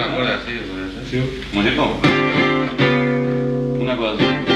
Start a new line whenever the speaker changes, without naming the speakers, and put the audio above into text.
una cola así,
Sí.
muñeco. Una cosa así.